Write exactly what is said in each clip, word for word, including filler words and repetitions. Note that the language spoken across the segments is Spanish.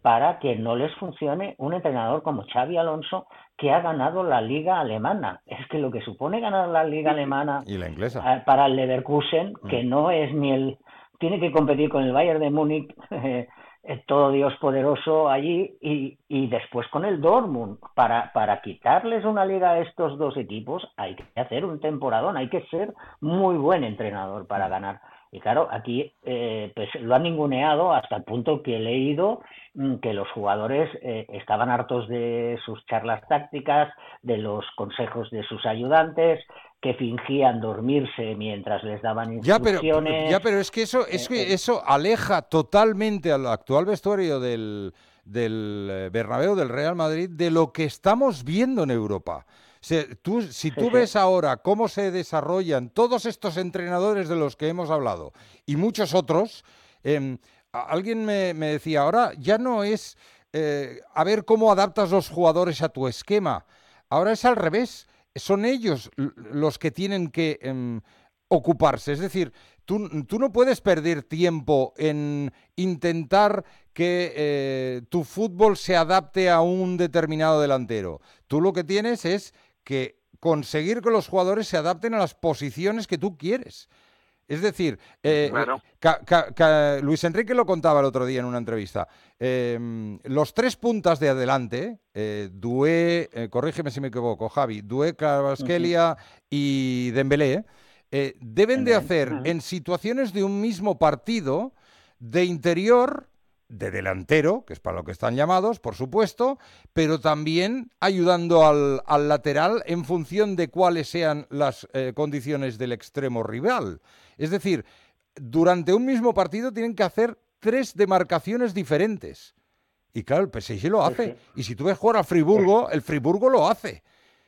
para que no les funcione un entrenador como Xabi Alonso, que ha ganado la liga alemana. Es que lo que supone ganar la liga alemana Y la inglesa. eh, para el Leverkusen, Mm. que no es ni el... Tiene que competir con el Bayern de Múnich, eh, todo Dios poderoso allí, y, y después con el Dortmund. Para, para quitarles una liga a estos dos equipos hay que hacer un temporadón, hay que ser muy buen entrenador para Mm. ganar. Y claro, aquí eh, pues lo han ninguneado hasta el punto que he leído mm, que los jugadores eh, estaban hartos de sus charlas tácticas, de los consejos de sus ayudantes, que fingían dormirse mientras les daban Ya, pero, instrucciones. ya, pero es que eso, es Eh, que eh, eso aleja totalmente al actual vestuario del, del eh, Bernabéu, del Real Madrid, de lo que estamos viendo en Europa. O sea, tú, si sí, tú sí. ves ahora cómo se desarrollan todos estos entrenadores de los que hemos hablado y muchos otros, eh, alguien me, me, decía, ahora ya no es eh, a ver cómo adaptas los jugadores a tu esquema, ahora es al revés, son ellos los que tienen que... Eh, ocuparse. Es decir, tú, tú no puedes perder tiempo en intentar que eh, tu fútbol se adapte a un determinado delantero. Tú lo que tienes es que conseguir que los jugadores se adapten a las posiciones que tú quieres. Es decir, eh, Claro. ca, ca, ca, Luis Enrique lo contaba el otro día en una entrevista. Eh, los tres puntas de adelante, eh, Doué, eh, corrígeme si me equivoco, Javi, Doué, Kvaratskhelia uh-huh. y Dembélé, eh, deben de hacer uh-huh. en situaciones de un mismo partido de interior, de delantero, que es para lo que están llamados, por supuesto, pero también ayudando al, al lateral en función de cuáles sean las eh, condiciones del extremo rival. Es decir, durante un mismo partido tienen que hacer tres demarcaciones diferentes. Y claro, el P S G lo hace. Sí, sí. Y si tú ves jugar al Friburgo, el Friburgo lo hace.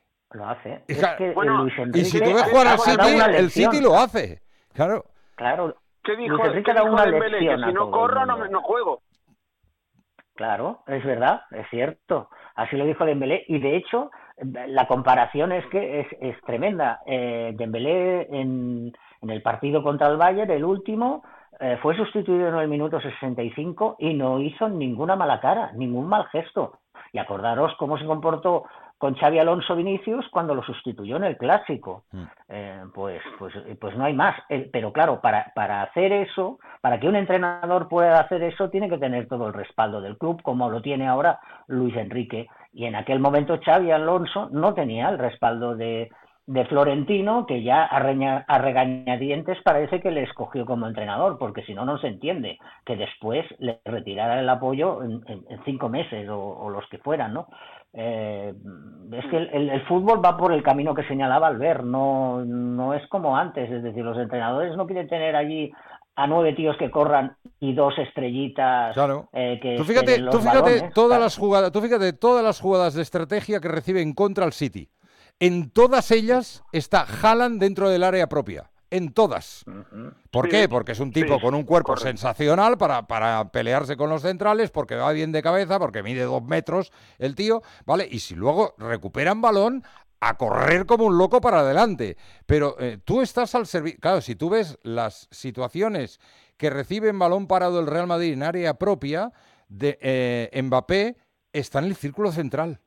Lo hace. Y, es que bueno, Luis Enrique y si tú ves jugar al City, el City lo hace. Claro. Claro. ¿Qué dijo, Luis Enrique ¿qué da dijo una Dembélé? lección Que si no corro, no, no juego. Claro, es verdad, es cierto. Así lo dijo Dembélé. Y de hecho, la comparación es que es, es tremenda. Eh, Dembélé en, en el partido contra el Bayern, el último, eh, fue sustituido en el minuto sesenta y cinco y no hizo ninguna mala cara, ningún mal gesto. Y acordaros cómo se comportó con Xabi Alonso Vinicius cuando lo sustituyó en el Clásico. Mm. Eh, pues, pues, pues no hay más. Eh, pero claro, para, para hacer eso, para que un entrenador pueda hacer eso, tiene que tener todo el respaldo del club, como lo tiene ahora Luis Enrique. Y en aquel momento Xabi Alonso no tenía el respaldo de, de Florentino, que ya a, reña, a regañadientes parece que le escogió como entrenador, porque si no, no se entiende que después le retirara el apoyo en, en, en cinco meses o, o los que fueran, ¿no? Eh, es que el, el, el fútbol va por el camino que señalaba Albert, no, no es como antes, es decir, los entrenadores no quieren tener allí a nueve tíos que corran y dos estrellitas claro. eh, que tú fíjate, los tú fíjate balones, todas claro. las jugadas, tú fíjate todas las jugadas de estrategia que reciben contra el City. En todas ellas está Haaland dentro del área propia. En todas. Uh-huh. ¿Por sí, qué? Porque es un tipo sí, con un cuerpo correcto. sensacional para, para pelearse con los centrales, porque va bien de cabeza, porque mide dos metros el tío, ¿vale? Y si luego recuperan balón, a correr como un loco para adelante. Pero eh, tú estás al servicio... Claro, si tú ves las situaciones que reciben balón parado el Real Madrid en área propia, de eh, Mbappé está en el círculo central.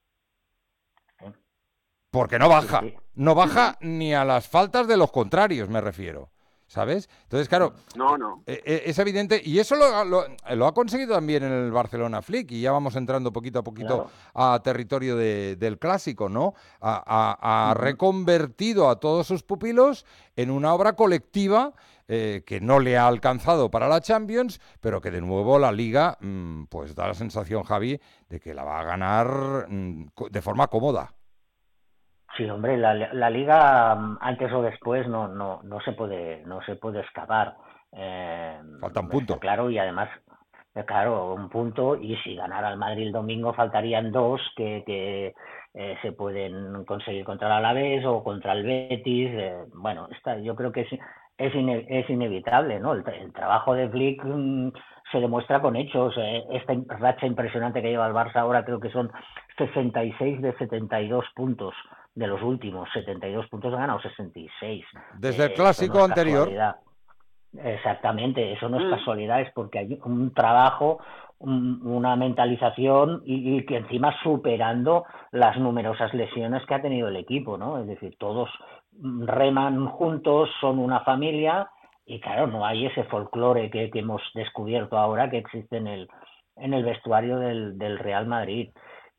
Porque no baja, sí, sí. no baja ni a las faltas de los contrarios, me refiero, ¿sabes? Entonces, claro, no, no. Eh, eh, es evidente, y eso lo, lo, lo ha conseguido también en el Barcelona Flick, y ya vamos entrando poquito a poquito claro. a territorio de, del clásico, ¿no? Ha, ha, ha uh-huh. reconvertido a todos sus pupilos en una obra colectiva eh, que no le ha alcanzado para la Champions, pero que de nuevo la Liga, mmm, pues da la sensación, Javi, de que la va a ganar mmm, de forma cómoda. Sí, hombre, la, la liga antes o después no no no se puede no se puede escapar. Eh, Falta un punto. Claro, y además, claro, un punto, y si ganara el Madrid el domingo faltarían dos que, que eh, se pueden conseguir contra el Alavés o contra el Betis. Eh, bueno, esta, yo creo que es es, ine, es inevitable, ¿no? El, el trabajo de Flick mmm, se demuestra con hechos. Eh, esta racha impresionante que lleva el Barça ahora, creo que son sesenta y seis de setenta y dos puntos. De los últimos setenta y dos puntos ha ganado sesenta y seis. Desde eh, el clásico no es anterior. Casualidad. Exactamente, eso no es mm. casualidad, es porque hay un trabajo un, una mentalización y, y que encima superando las numerosas lesiones que ha tenido el equipo, ¿no? Es decir, todos reman juntos, son una familia y claro, no hay ese folclore que, que hemos descubierto ahora que existe en el, en el vestuario del, del Real Madrid.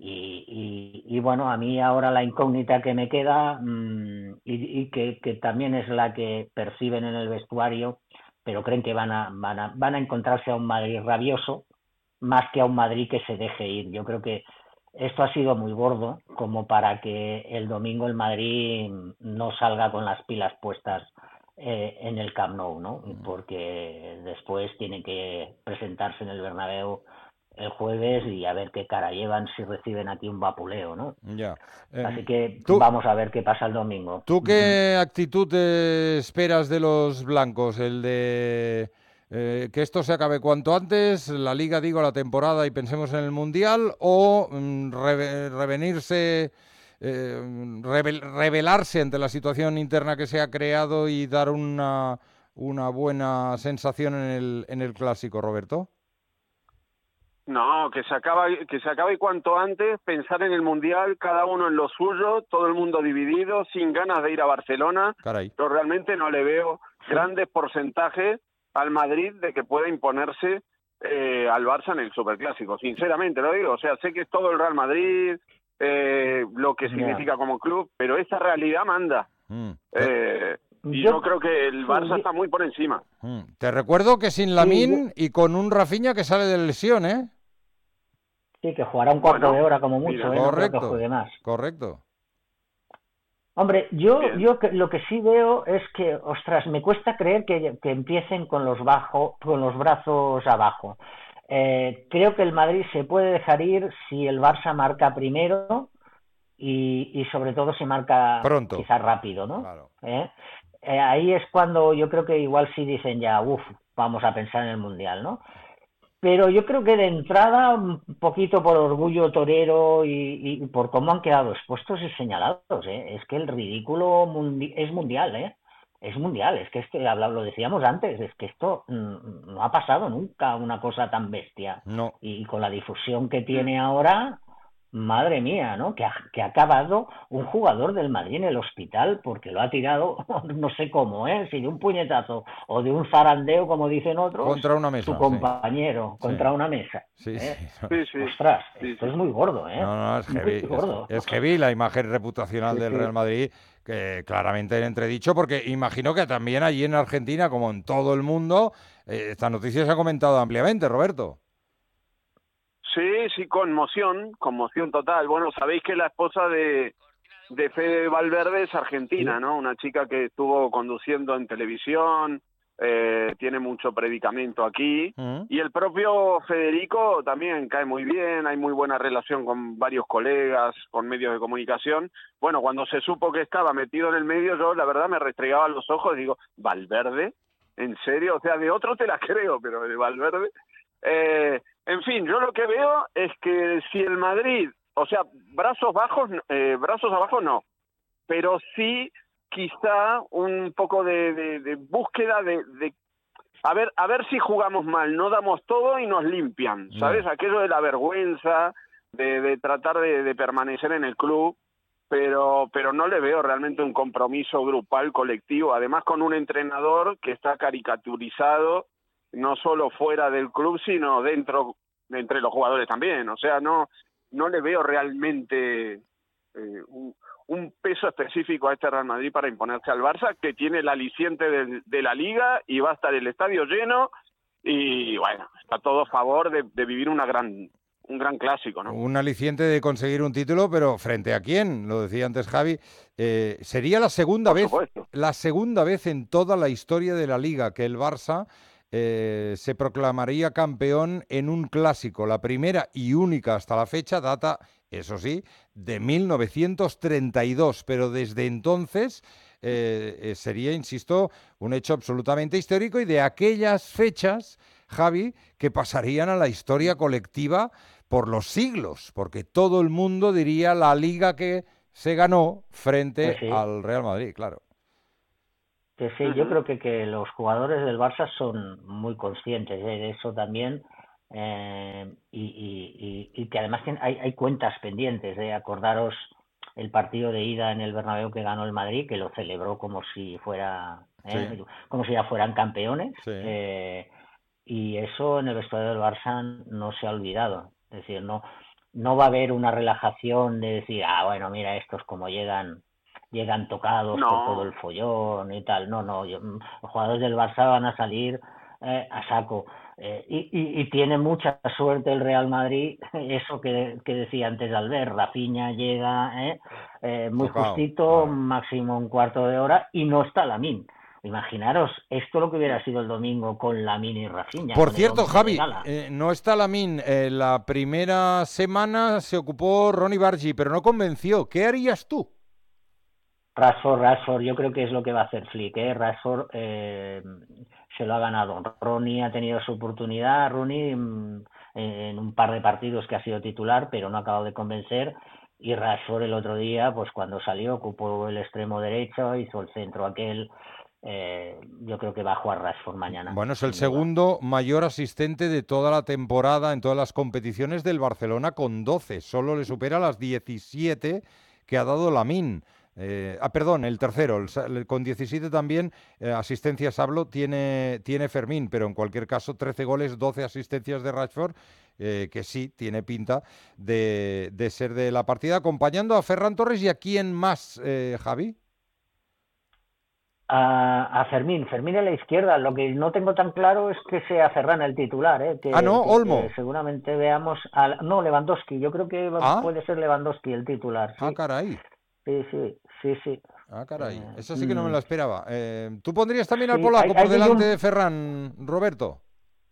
Y, y, y, bueno, a mí ahora la incógnita que me queda mmm, y, y que, que también es la que perciben en el vestuario, pero creen que van a, van a, van a encontrarse a un Madrid rabioso más que a un Madrid que se deje ir. Yo creo que esto ha sido muy gordo como para que el domingo el Madrid no salga con las pilas puestas eh, en el Camp Nou, ¿no? Porque después tiene que presentarse en el Bernabéu el jueves y a ver qué cara llevan si reciben aquí un vapuleo, ¿no? Ya. Eh, Así que ¿tú, vamos a ver qué pasa el domingo. ¿Tú qué actitud eh, esperas de los blancos? ¿El de eh, que esto se acabe cuanto antes, la liga, digo, la temporada y pensemos en el Mundial? ¿O mm, reve- revenirse, eh, revel- rebelarse ante la situación interna que se ha creado y dar una, una buena sensación en el, en el Clásico, Roberto? No, que se acabe, que se acabe cuanto antes, pensar en el Mundial, cada uno en lo suyo, todo el mundo dividido, sin ganas de ir a Barcelona. Caray. Yo realmente no le veo grandes porcentajes al Madrid de que pueda imponerse eh, al Barça en el Superclásico, sinceramente lo digo. O sea, sé que es todo el Real Madrid, eh, lo que significa como club, pero esa realidad manda. Mm. Eh, y yo, yo creo que el Barça está muy por encima. Mm. Te recuerdo que sin sí, Lamine yo, y con un Rafinha que sale de lesión, ¿eh? sí, que jugará un cuarto Bueno, de hora como mira, mucho, ¿eh? No creo que Correcto, juegue más. correcto. Hombre, yo, bien. yo que- lo que sí veo es que, ostras, me cuesta creer que, que empiecen con los bajo, con los brazos abajo. Eh, creo que el Madrid se puede dejar ir si el Barça marca primero y, y sobre todo si marca Pronto, quizás rápido, ¿no? claro. ¿Eh? Eh, ahí es cuando yo creo que igual sí dicen ya, uff, vamos a pensar en el Mundial, ¿no? Pero yo creo que de entrada, un poquito por orgullo torero y, y por cómo han quedado expuestos y señalados, ¿eh? Es que el ridículo mundi es mundial, ¿eh? Es mundial, es que esto, lo decíamos antes, es que esto mm, no ha pasado nunca una cosa tan bestia. No. Y con la difusión que tiene ahora, madre mía, ¿no? Que ha, que ha acabado un jugador del Madrid en el hospital porque lo ha tirado, no sé cómo, ¿eh? Si de un puñetazo o de un zarandeo, como dicen otros, Contra una su mesa, sí. compañero Sí. contra una mesa. Sí, ¿eh? sí, no. Sí, sí. Ostras, Sí, esto sí. es muy gordo, ¿eh? No, no, es Muy heavy, es, gordo. es heavy la imagen reputacional Sí, del sí. Real Madrid, que claramente en entredicho, porque imagino que también allí en Argentina, como en todo el mundo, eh, esta noticia se ha comentado ampliamente, Roberto. Sí, sí, conmoción, conmoción total. Bueno, sabéis que la esposa de, de Fede Valverde es argentina, Sí. ¿no? Una chica que estuvo conduciendo en televisión, eh, tiene mucho predicamento aquí. Mm. Y el propio Federico también cae muy bien, hay muy buena relación con varios colegas, con medios de comunicación. Bueno, cuando se supo que estaba metido en el medio, yo la verdad me restregaba los ojos y digo, ¿Valverde? ¿En serio? O sea, de otro te la creo, pero de Valverde... Eh, en fin, yo lo que veo es que si el Madrid, o sea, brazos bajos, eh, brazos abajo no, pero sí quizá un poco de, de, de búsqueda de, de a ver, a ver si jugamos mal, no damos todo y nos limpian, ¿sabes? No. Aquello de la vergüenza, de, de tratar de, de permanecer en el club, pero pero no le veo realmente un compromiso grupal, colectivo, además con un entrenador que está caricaturizado no solo fuera del club, sino dentro, entre los jugadores también. O sea, no no le veo realmente eh, un, un peso específico a este Real Madrid para imponerse al Barça, que tiene el aliciente de, de la Liga y va a estar el estadio lleno y, bueno, está todo a favor de, de vivir una gran un gran clásico, ¿no? Un aliciente de conseguir un título, pero ¿frente a quién? Lo decía antes Javi. Eh, sería la segunda Por vez, supuesto. la segunda vez en toda la historia de la Liga que el Barça eh, se proclamaría campeón en un clásico. La primera y única hasta la fecha data, eso sí, de mil novecientos treinta y dos, pero desde entonces eh, eh, sería, insisto, un hecho absolutamente histórico y de aquellas fechas, Javi, que pasarían a la historia colectiva por los siglos, porque todo el mundo diría la liga que se ganó frente Pues sí. al Real Madrid, claro. Que sí, Uh-huh. yo creo que, que los jugadores del Barça son muy conscientes ¿eh? de eso también, eh, y, y, y, y que además hay, hay cuentas pendientes. ¿eh? Acordaros el partido de ida en el Bernabéu que ganó el Madrid, que lo celebró como si fuera ¿eh? sí. como si ya fueran campeones. Sí. Eh, y eso en el vestuario del Barça no se ha olvidado. Es decir, no, no va a haber una relajación de decir, ah, bueno, mira, estos como llegan llegan tocados no. por todo el follón y tal. No, no, yo, los jugadores del Barça van a salir eh, a saco. Eh, y, y, y tiene mucha suerte el Real Madrid, eso que, que decía antes Albert, Rafinha llega eh, eh, muy Tocao. justito, claro. máximo un cuarto de hora, y no está Lamine. Imaginaros, esto lo que hubiera sido el domingo con Lamine y Rafinha. Por cierto, Javi, eh, no está Lamine. Eh, la primera semana se ocupó Ronny Bargi, pero no convenció. ¿Qué harías tú? Rashford, Rashford, yo creo que es lo que va a hacer Flick. ¿eh? Rashford eh, se lo ha ganado. Ronny ha tenido su oportunidad. Ronny mm, en un par de partidos que ha sido titular, pero no ha acabado de convencer. Y Rashford el otro día, pues cuando salió, ocupó el extremo derecho, hizo el centro aquel. Eh, yo creo que va a jugar Rashford mañana. Bueno, es el segundo mayor asistente de toda la temporada en todas las competiciones del Barcelona con doce. Solo le supera las diecisiete que ha dado Lamine. Eh, ah, perdón, el tercero, el, con diecisiete también eh, asistencias hablo, tiene, tiene Fermín, pero en cualquier caso trece goles, doce asistencias de Rashford, eh, que sí, tiene pinta de, de ser de la partida, acompañando a Ferran Torres. ¿Y a quién más, eh, Javi? A, a Fermín, Fermín en la izquierda. Lo que no tengo tan claro es que sea Ferran el titular, ¿eh? que, ah, no, que, Olmo. Que seguramente veamos, al, no, Lewandowski, yo creo que ¿Ah? puede ser Lewandowski el titular. Ah, sí. caray. Sí, sí, sí, sí. Ah, caray, eh, eso sí que no me mm. lo esperaba. Eh, ¿Tú pondrías también sí, al polaco hay, por hay delante un... de Ferran, Roberto?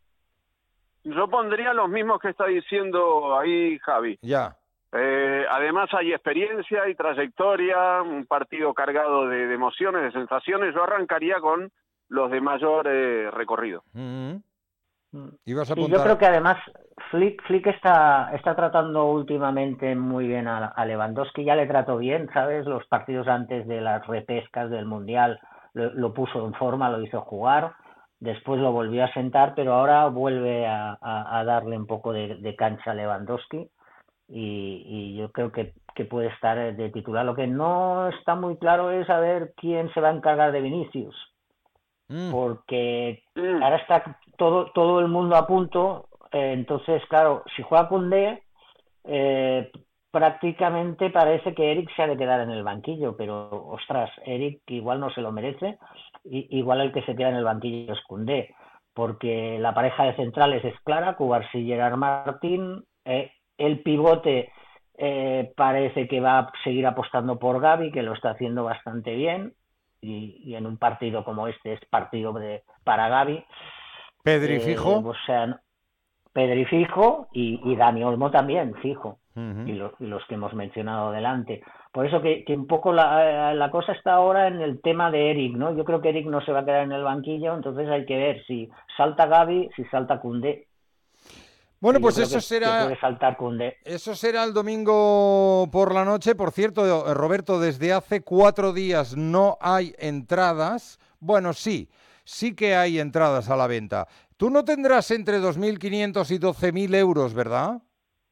Yo pondría los mismos que está diciendo ahí Javi. Ya. Eh, además hay experiencia y trayectoria, un partido cargado de, de emociones, de sensaciones. Yo arrancaría con los de mayor eh, recorrido. Mm-hmm. ¿Ibas a sí, apuntar? yo creo que además Flick, Flick está, está tratando últimamente muy bien a, a Lewandowski. Ya le trató bien, ¿sabes? Los partidos antes de las repescas del Mundial lo, lo puso en forma, lo hizo jugar. Después lo volvió a sentar, pero ahora vuelve a, a, a darle un poco de, de cancha a Lewandowski. Y, y yo creo que, que puede estar de titular. Lo que no está muy claro es saber quién se va a encargar de Vinicius, mm. porque mm. ahora está todo todo el mundo a punto, eh, entonces claro, si juega Koundé, eh, prácticamente parece que Eric se ha de quedar en el banquillo, pero ostras, Eric igual no se lo merece, y, igual el que se queda en el banquillo es Koundé, porque la pareja de centrales es clara, Cubarsí y Gerard Martín. eh, El pivote eh, parece que va a seguir apostando por Gavi, que lo está haciendo bastante bien, y, y en un partido como este es partido de, para Gavi. Pedri fijo. Eh, o sea, Pedri fijo y, y Dani Olmo también fijo, uh-huh. y, lo, y los que hemos mencionado delante. Por eso que, que un poco la, la cosa está ahora en el tema de Eric, ¿no? Yo creo que Eric no se va a quedar en el banquillo, entonces hay que ver si salta Gavi, si salta Koundé. Bueno, pues eso que, será. Que puede saltar Koundé. Eso será el domingo por la noche. Por cierto, Roberto, desde hace cuatro días no hay entradas. Bueno, sí, sí que hay entradas a la venta. Tú no tendrás entre dos mil quinientos y doce mil euros, ¿verdad?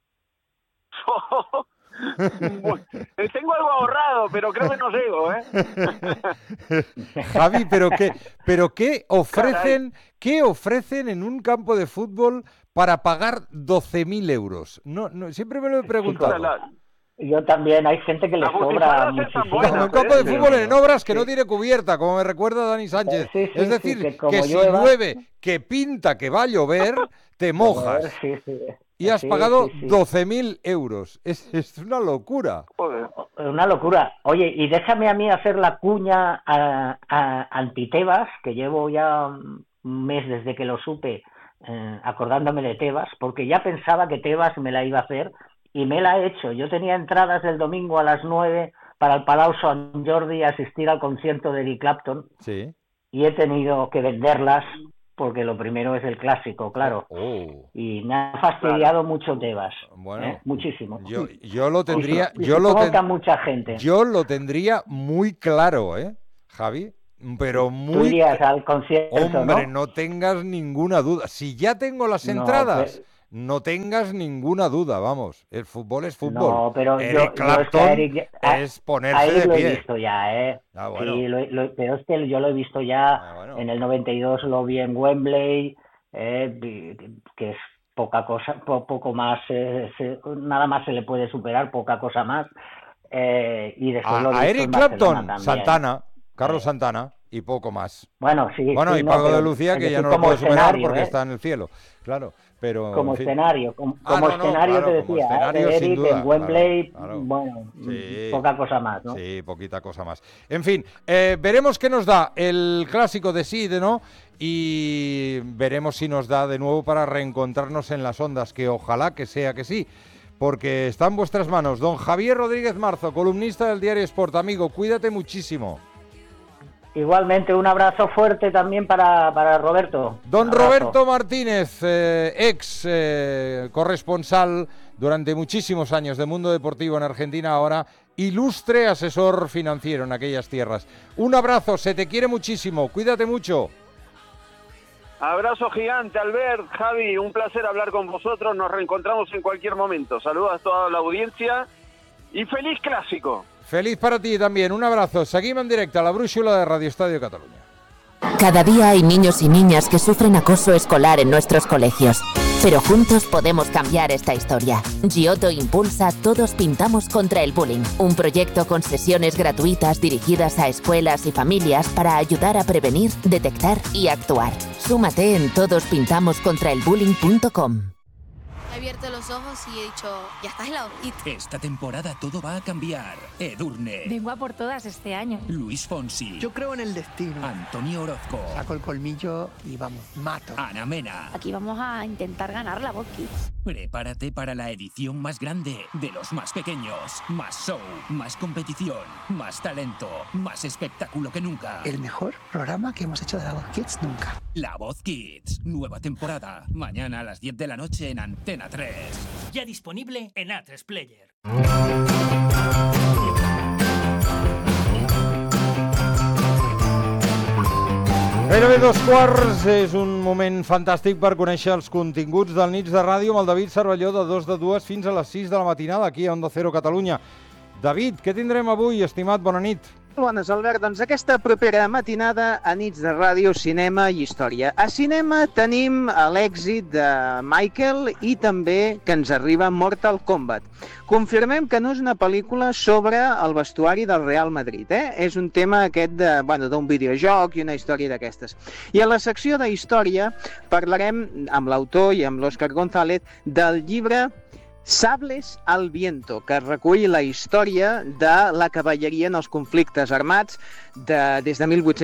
Bueno, tengo algo ahorrado, pero creo que no llego, ¿eh? Javi, pero qué, pero qué ofrecen, qué ofrecen en un campo de fútbol para pagar doce mil euros. No, no, siempre me lo he preguntado. Sí, la, yo también, hay gente que le sobra muchísimo. En un campo de fútbol en obras que sí. no tiene cubierta, como me recuerda Dani Sánchez. Sí, sí, es decir, sí, que, que si llueva... llueve, que pinta que va a llover, te mojas. Sí, sí. Y has sí, pagado sí, sí. doce mil euros. Es, es una locura. Joder. Una locura. Oye, y déjame a mí hacer la cuña a, a anti-Tebas, que llevo ya un mes desde que lo supe eh, acordándome de Tebas, porque ya pensaba que Tebas me la iba a hacer y me la ha hecho. Yo tenía entradas el domingo a las nueve para el Palau Sant Jordi a asistir al concierto de Eric Clapton. Sí. Y he tenido que venderlas porque lo primero es el clásico, claro. Oh. Y me ha fastidiado claro. mucho Tebas. Bueno, ¿eh? Muchísimo. Yo, yo lo tendría... Y, y yo, lo ten... mucha gente. yo lo tendría muy claro, ¿eh, Javi? Pero muy... Tú irías al concierto, Hombre, ¿no? no tengas ninguna duda. Si ya tengo las entradas, no tengas ninguna duda, vamos, el fútbol es fútbol. No, pero Eric yo, Clapton yo es, Eric, a, es ponerse a Eric de lo pie. he visto ya, ¿eh? Ah, bueno. Sí, lo, lo, pero es que yo lo he visto ya ah, bueno. en el noventa y dos, lo vi en Wembley, eh, que es poca cosa, po, poco más, eh, se, nada más se le puede superar, poca cosa más. Eh, y después A, lo he a visto Eric en Clapton, Barcelona Santana, Carlos eh. Santana y poco más. Bueno, sí. Bueno, sí, y no, Paco pero, de Lucía, que ya no lo puede superar porque ¿eh? está en el cielo, claro. Pero, como en fin. escenario, como, ah, como no, no, escenario claro, te decía, como escenario, ¿eh? De sin Eric duda, en Wembley, claro, claro. bueno, Sí. poca cosa más, ¿no? Sí, poquita cosa más. En fin, eh, veremos qué nos da el clásico de sí y de no, y veremos si nos da de nuevo para reencontrarnos en las ondas, que ojalá que sea que sí, porque está en vuestras manos. Don Javier Rodríguez Marzo, columnista del Diario Sport. Amigo, cuídate muchísimo. Igualmente, un abrazo fuerte también para, para Roberto. Don Roberto Martínez, eh, ex eh, corresponsal durante muchísimos años de Mundo Deportivo en Argentina, ahora ilustre asesor financiero en aquellas tierras. Un abrazo, se te quiere muchísimo, cuídate mucho. Abrazo gigante, Albert, Javi, un placer hablar con vosotros, nos reencontramos en cualquier momento. Saludos a toda la audiencia y feliz clásico. Feliz para ti también, un abrazo. Seguimos en directo a la brúixola de Radio Estadio Cataluña. Cada día hay niños y niñas que sufren acoso escolar en nuestros colegios. Pero juntos podemos cambiar esta historia. Giotto impulsa Todos Pintamos contra el Bullying, un proyecto con sesiones gratuitas dirigidas a escuelas y familias para ayudar a prevenir, detectar y actuar. Súmate en todos pintamos contra el bullying punto com. He abierto los ojos y he dicho, ya estás helado. Esta temporada todo va a cambiar. Edurne. Vengo a por todas este año. Luis Fonsi. Yo creo en el destino. Antonio Orozco. Saco el colmillo y vamos, mato. Ana Mena. Aquí vamos a intentar ganar la Voz Kids. Prepárate para la edición más grande de los más pequeños. Más show, más competición, más talento, más espectáculo que nunca. El mejor programa que hemos hecho de la Voz Kids nunca. La Voz Kids, nueva temporada. Mañana a las diez de la noche en Antena tres. Ya disponible en A tres Player. Gairebé dos quarts és un moment fantàstic per conèixer els continguts del Nits de Ràdio amb el David Cervelló de dos de dues fins a les sis de la matinada aquí a Onda Cero Catalunya. David, què tindrem avui, estimat? Bona nit. Bones, Albert. Doncs aquesta propera matinada a Nits de Ràdio, Cinema i Història. A cinema tenim l'èxit de Michael i també que ens arriba Mortal Kombat. Confirmem que no és una pel·lícula sobre el vestuari del Real Madrid, eh? És un tema aquest de, bueno, d'un videojoc i una història d'aquestes. I a la secció de història parlarem amb l'autor i amb l'Òscar González del llibre Sables al viento, que recull la història de la cavalleria en els conflictes armats de, des de mil vuit-cents